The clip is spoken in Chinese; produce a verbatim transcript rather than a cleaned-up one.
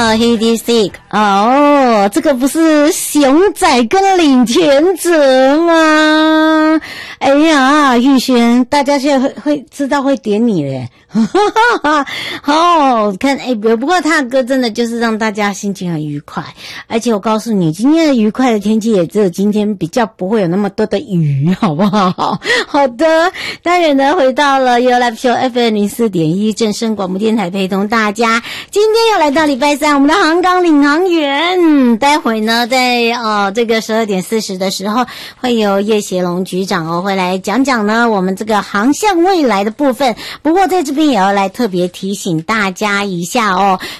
啊 ，He is sick。哦，这个不是熊仔跟领钱者吗？哎呀，玉轩，大家现在会会知道会点你嘞。哦，看，哎，不过他的歌真的就是让大家心情很愉快，而且我告诉你，今天的愉快的天气也只有今天比较不会有那么多的雨，好不好？好的，当然呢，回到了 Your Live Show F M 零四点一正声广播电台，陪同大家。今天又来到礼拜三，我们的航港领航员，待会呢，在呃这个十二点四十的时候，会有叶协龙局长哦，会来讲讲呢我们这个航向未来的部分。不过在这边也要来特别提醒大家一下哦。